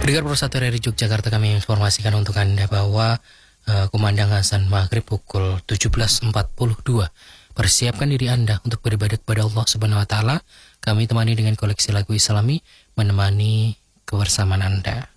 Pendengar Persatu dari Yogyakarta, kami informasikan untuk Anda bahwa kumandang azan maghrib pukul 17.42. Persiapkan diri Anda untuk beribadah kepada Allah Subhanahu wa Ta'ala. Kami temani dengan koleksi lagu Islami, menemani kebersamaan Anda.